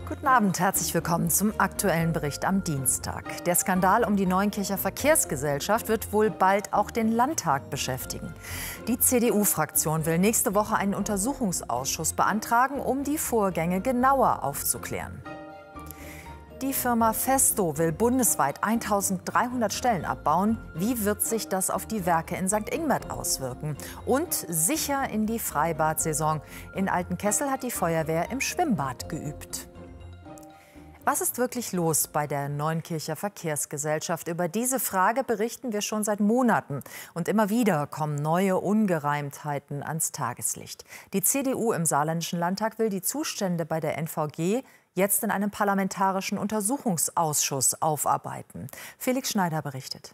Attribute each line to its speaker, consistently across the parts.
Speaker 1: Guten Abend, herzlich willkommen zum aktuellen Bericht am Dienstag. Der Skandal um die Neunkircher Verkehrsgesellschaft wird wohl bald auch den Landtag beschäftigen. Die CDU-Fraktion will nächste Woche einen Untersuchungsausschuss beantragen, um die Vorgänge genauer aufzuklären. Die Firma Festo will bundesweit 1300 Stellen abbauen. Wie wird sich das auf die Werke in St. Ingbert auswirken? Und sicher in die Freibad-Saison. In Altenkessel hat die Feuerwehr im Schwimmbad geübt. Was ist wirklich los bei der Neunkircher Verkehrsgesellschaft? Über diese Frage berichten wir schon seit Monaten. Und immer wieder kommen neue Ungereimtheiten ans Tageslicht. Die CDU im Saarländischen Landtag will die Zustände bei der NVG jetzt in einem parlamentarischen Untersuchungsausschuss aufarbeiten. Felix Schneider berichtet.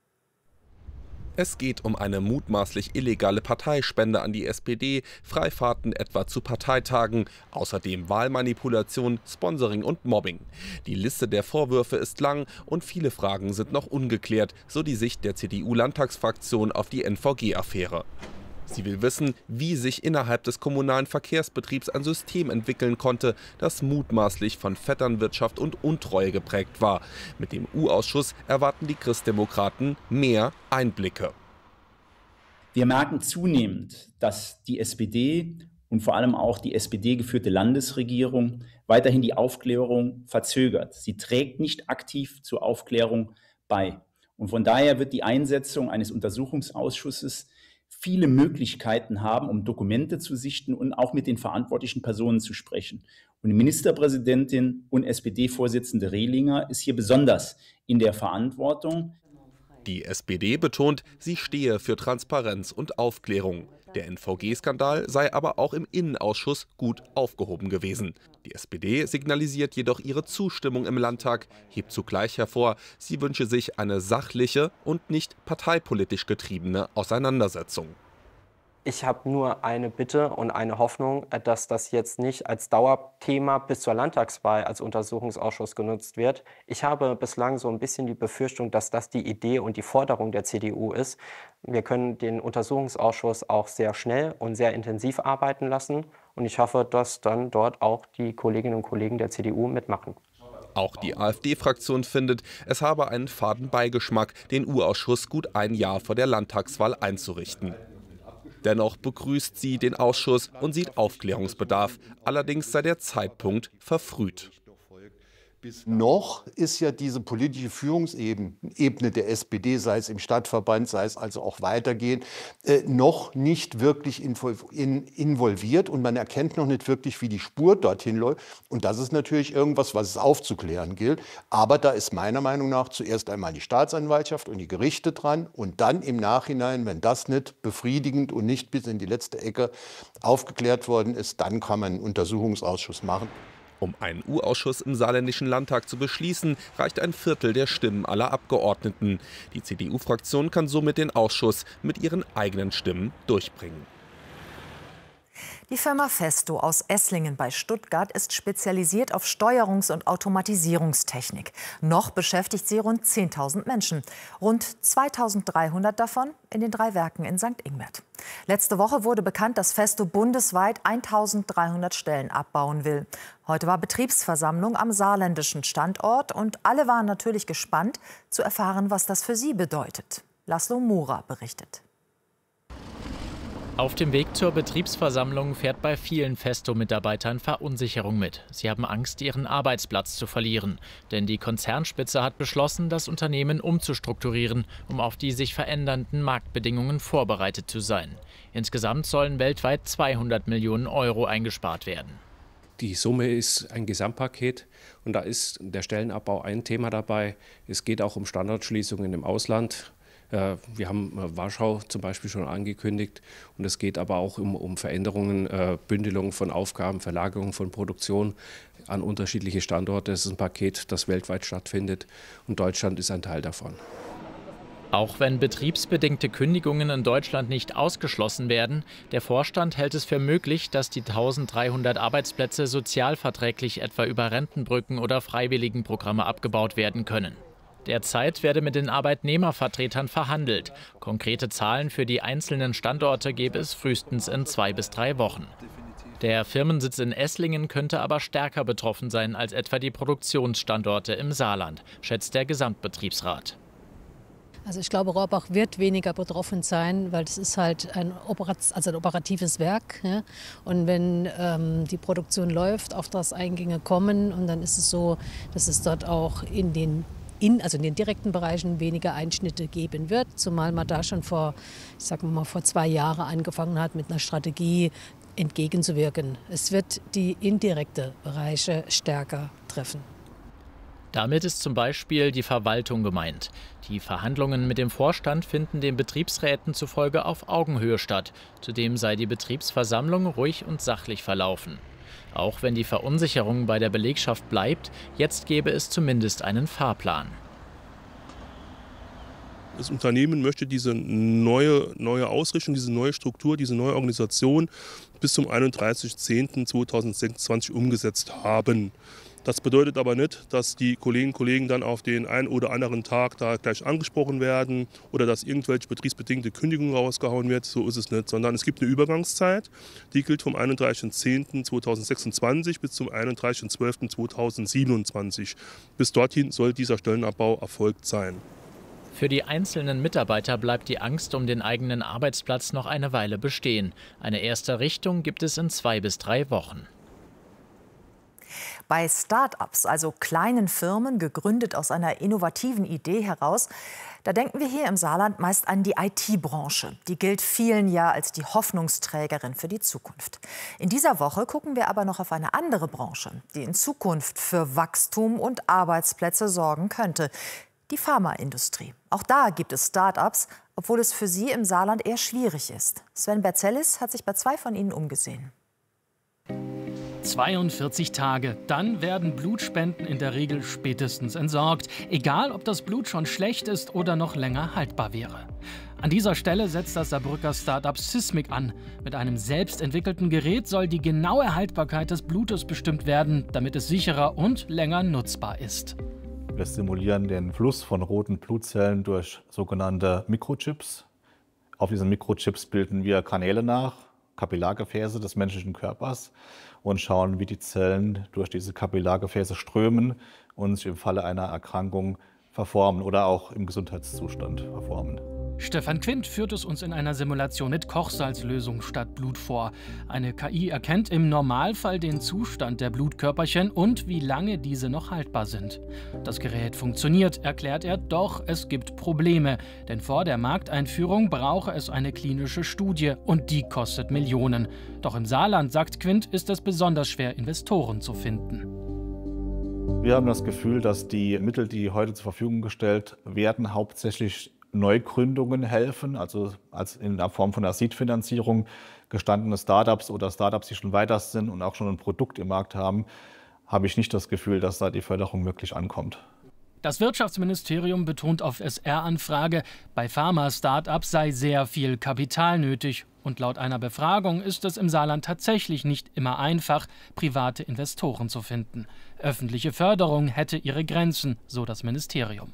Speaker 2: Es geht um eine mutmaßlich illegale Parteispende an die SPD, Freifahrten etwa zu Parteitagen, außerdem Wahlmanipulation, Sponsoring und Mobbing. Die Liste der Vorwürfe ist lang und viele Fragen sind noch ungeklärt, so die Sicht der CDU-Landtagsfraktion auf die NVG-Affäre. Sie will wissen, wie sich innerhalb des kommunalen Verkehrsbetriebs ein System entwickeln konnte, das mutmaßlich von Vetternwirtschaft und Untreue geprägt war. Mit dem U-Ausschuss erwarten die Christdemokraten mehr Einblicke.
Speaker 3: Wir merken zunehmend, dass die SPD und vor allem auch die SPD-geführte Landesregierung weiterhin die Aufklärung verzögert. Sie trägt nicht aktiv zur Aufklärung bei. Und von daher wird die Einsetzung eines Untersuchungsausschusses viele Möglichkeiten haben, um Dokumente zu sichten und auch mit den verantwortlichen Personen zu sprechen. Und die Ministerpräsidentin und SPD-Vorsitzende Rehlinger ist hier besonders in der Verantwortung.
Speaker 2: Die SPD betont, sie stehe für Transparenz und Aufklärung. Der NVG-Skandal sei aber auch im Innenausschuss gut aufgehoben gewesen. Die SPD signalisiert jedoch ihre Zustimmung im Landtag, hebt zugleich hervor, sie wünsche sich eine sachliche und nicht parteipolitisch getriebene Auseinandersetzung.
Speaker 4: Ich habe nur eine Bitte und eine Hoffnung, dass das jetzt nicht als Dauerthema bis zur Landtagswahl als Untersuchungsausschuss genutzt wird. Ich habe bislang so ein bisschen die Befürchtung, dass das die Idee und die Forderung der CDU ist. Wir können den Untersuchungsausschuss auch sehr schnell und sehr intensiv arbeiten lassen. Und ich hoffe, dass dann dort auch die Kolleginnen und Kollegen der CDU mitmachen.
Speaker 2: Auch die AfD-Fraktion findet, es habe einen faden Beigeschmack, den U-Ausschuss gut ein Jahr vor der Landtagswahl einzurichten. Dennoch begrüßt sie den Ausschuss und sieht Aufklärungsbedarf. Allerdings sei der Zeitpunkt verfrüht.
Speaker 5: Noch ist ja diese politische Führungsebene der SPD, sei es im Stadtverband, sei es also auch weitergehend, noch nicht wirklich involviert und man erkennt noch nicht wirklich, wie die Spur dorthin läuft. Und das ist natürlich irgendwas, was es aufzuklären gilt. Aber da ist meiner Meinung nach zuerst einmal die Staatsanwaltschaft und die Gerichte dran und dann im Nachhinein, wenn das nicht befriedigend und nicht bis in die letzte Ecke aufgeklärt worden ist, dann kann man einen Untersuchungsausschuss machen.
Speaker 2: Um einen U-Ausschuss im Saarländischen Landtag zu beschließen, reicht ein Viertel der Stimmen aller Abgeordneten. Die CDU-Fraktion kann somit den Ausschuss mit ihren eigenen Stimmen durchbringen.
Speaker 1: Die Firma Festo aus Esslingen bei Stuttgart ist spezialisiert auf Steuerungs- und Automatisierungstechnik. Noch beschäftigt sie rund 10.000 Menschen. Rund 2.300 davon in den 3 Werken in St. Ingbert. Letzte Woche wurde bekannt, dass Festo bundesweit 1.300 Stellen abbauen will. Heute war Betriebsversammlung am saarländischen Standort und alle waren natürlich gespannt zu erfahren, was das für sie bedeutet. Laszlo Mura berichtet.
Speaker 6: Auf dem Weg zur Betriebsversammlung fährt bei vielen Festo-Mitarbeitern Verunsicherung mit. Sie haben Angst, ihren Arbeitsplatz zu verlieren. Denn die Konzernspitze hat beschlossen, das Unternehmen umzustrukturieren, um auf die sich verändernden Marktbedingungen vorbereitet zu sein. Insgesamt sollen weltweit 200 Millionen Euro eingespart werden.
Speaker 7: Die Summe ist ein Gesamtpaket und da ist der Stellenabbau ein Thema dabei. Es geht auch um Standortschließungen im Ausland. Wir haben Warschau zum Beispiel schon angekündigt und es geht aber auch um Veränderungen, Bündelung von Aufgaben, Verlagerung von Produktion an unterschiedliche Standorte. Es ist ein Paket, das weltweit stattfindet und Deutschland ist ein Teil davon.
Speaker 6: Auch wenn betriebsbedingte Kündigungen in Deutschland nicht ausgeschlossen werden, der Vorstand hält es für möglich, dass die 1.300 Arbeitsplätze sozialverträglich etwa über Rentenbrücken oder Freiwilligenprogramme abgebaut werden können. Derzeit werde mit den Arbeitnehmervertretern verhandelt. Konkrete Zahlen für die einzelnen Standorte gäbe es frühestens in 2 bis 3 Wochen. Der Firmensitz in Esslingen könnte aber stärker betroffen sein als etwa die Produktionsstandorte im Saarland, schätzt der Gesamtbetriebsrat.
Speaker 8: Also ich glaube, Rohrbach wird weniger betroffen sein, weil das ist halt ein operatives Werk. Ja? Und wenn die Produktion läuft, Auftragseingänge kommen, und dann ist es so, dass es dort auch in den direkten Bereichen weniger Einschnitte geben wird, zumal man da schon vor 2 Jahren angefangen hat, mit einer Strategie entgegenzuwirken. Es wird die indirekten Bereiche stärker treffen.
Speaker 6: Damit ist zum Beispiel die Verwaltung gemeint. Die Verhandlungen mit dem Vorstand finden den Betriebsräten zufolge auf Augenhöhe statt. Zudem sei die Betriebsversammlung ruhig und sachlich verlaufen. Auch wenn die Verunsicherung bei der Belegschaft bleibt, jetzt gäbe es zumindest einen Fahrplan.
Speaker 9: Das Unternehmen möchte diese neue Ausrichtung, diese neue Struktur, diese neue Organisation bis zum 31.10.2026 umgesetzt haben. Das bedeutet aber nicht, dass die Kolleginnen und Kollegen dann auf den einen oder anderen Tag da gleich angesprochen werden oder dass irgendwelche betriebsbedingte Kündigungen rausgehauen wird. So ist es nicht, sondern es gibt eine Übergangszeit, die gilt vom 31.10.2026 bis zum 31.12.2027. Bis dorthin soll dieser Stellenabbau erfolgt sein.
Speaker 6: Für die einzelnen Mitarbeiter bleibt die Angst um den eigenen Arbeitsplatz noch eine Weile bestehen. Eine erste Richtung gibt es in 2 bis 3 Wochen.
Speaker 1: Bei Start-ups, also kleinen Firmen, gegründet aus einer innovativen Idee heraus, da denken wir hier im Saarland meist an die IT-Branche. Die gilt vielen ja als die Hoffnungsträgerin für die Zukunft. In dieser Woche gucken wir aber noch auf eine andere Branche, die in Zukunft für Wachstum und Arbeitsplätze sorgen könnte. Die Pharmaindustrie. Auch da gibt es Start-ups, obwohl es für sie im Saarland eher schwierig ist. Sven Berzellis hat sich bei 2 von ihnen umgesehen.
Speaker 10: 42 Tage, dann werden Blutspenden in der Regel spätestens entsorgt. Egal, ob das Blut schon schlecht ist oder noch länger haltbar wäre. An dieser Stelle setzt das Saarbrücker Start-up Sysmic an. Mit einem selbst entwickelten Gerät soll die genaue Haltbarkeit des Blutes bestimmt werden, damit es sicherer und länger nutzbar ist.
Speaker 11: Wir simulieren den Fluss von roten Blutzellen durch sogenannte Mikrochips. Auf diesen Mikrochips bilden wir Kanäle nach, Kapillargefäße des menschlichen Körpers, und schauen, wie die Zellen durch diese Kapillargefäße strömen und sich im Falle einer Erkrankung verformen oder auch im Gesundheitszustand verformen.
Speaker 10: Stefan Quint führt es uns in einer Simulation mit Kochsalzlösung statt Blut vor. Eine KI erkennt im Normalfall den Zustand der Blutkörperchen und wie lange diese noch haltbar sind. Das Gerät funktioniert, erklärt er, doch es gibt Probleme. Denn vor der Markteinführung brauche es eine klinische Studie und die kostet Millionen. Doch im Saarland, sagt Quint, ist es besonders schwer, Investoren zu finden.
Speaker 11: Wir haben das Gefühl, dass die Mittel, die heute zur Verfügung gestellt werden, hauptsächlich Neugründungen helfen, also in der Form von einer Seed-Finanzierung. Gestandene Startups oder Startups, die schon weiter sind und auch schon ein Produkt im Markt haben, habe ich nicht das Gefühl, dass da die Förderung wirklich ankommt.
Speaker 10: Das Wirtschaftsministerium betont auf SR-Anfrage, bei Pharma-Startups sei sehr viel Kapital nötig. Und laut einer Befragung ist es im Saarland tatsächlich nicht immer einfach, private Investoren zu finden. Öffentliche Förderung hätte ihre Grenzen, so das Ministerium.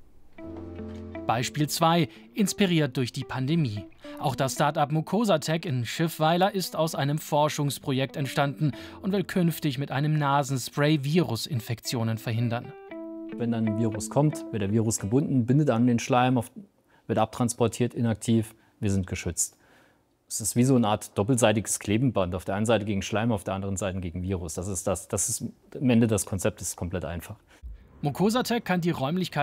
Speaker 10: Beispiel 2, inspiriert durch die Pandemie. Auch das Start-up Mucosatec in Schiffweiler ist aus einem Forschungsprojekt entstanden und will künftig mit einem Nasenspray Virusinfektionen verhindern.
Speaker 12: Wenn dann ein Virus kommt, wird der Virus gebunden, bindet an den Schleim, wird abtransportiert, inaktiv, wir sind geschützt. Es ist wie so eine Art doppelseitiges Klebenband, auf der einen Seite gegen Schleim, auf der anderen Seite gegen Virus. Das ist am Ende das Konzept, ist komplett einfach.
Speaker 10: Mucosatec kann die Räumlichkeit